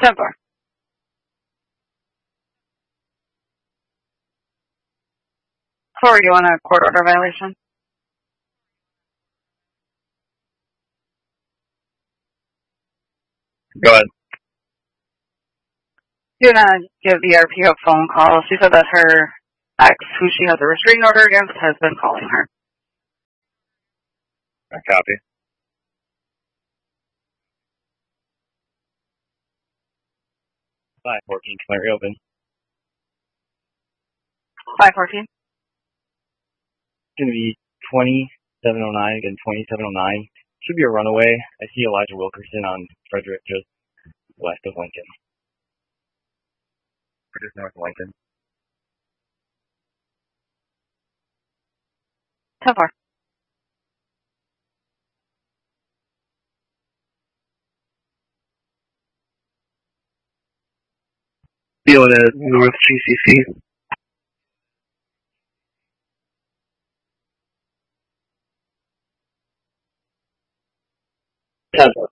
10-4. Are you on a court order violation? Go ahead. You're gonna give the RP a phone call. She said that her ex, who she has a restraining order against, has been calling her. I copy. 514, can I reopen? 514. It's going to be 2709 and 2709. Should be a runaway. I see Elijah Wilkerson on Frederick, just west of Lincoln. Or just north of Lincoln. 10-4. Feeling at North GCC. 10-4.